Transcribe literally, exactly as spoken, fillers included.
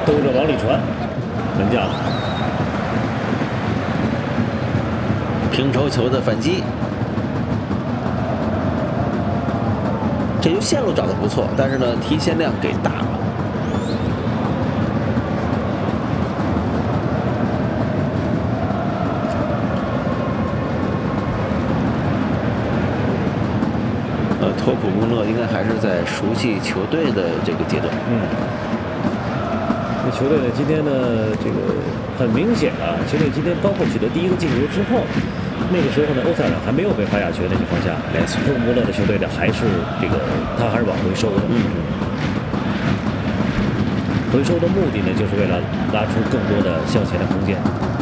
兜着往里传，门将平抽球的反击，这球线路找的不错，但是呢，提线量给大了。呃，托普穆勒应该还是在熟悉球队的这个阶段。 嗯。那球队呢？今天呢，这个很明显啊，球队今天包括取得第一个进球之后，那个时候呢，欧塞尔还没有被罚下球的情况下，莱斯托穆勒的球队呢，还是这个他还是往回收的。 嗯， 回收的目的呢，就是为了拉出更多的向前的空间。